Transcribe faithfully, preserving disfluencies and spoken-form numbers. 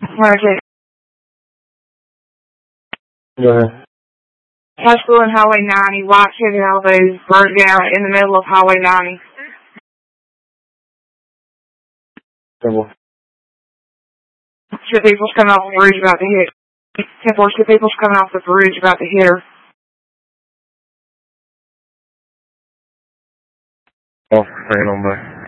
Okay. Go ahead. High school and Highway ninety, white Chevy Malibu, burnt down in the middle of Highway ninety. Simple. Two people's coming off the bridge about to hit. ten four, two people's coming off the bridge about to hit her. Off fan on there.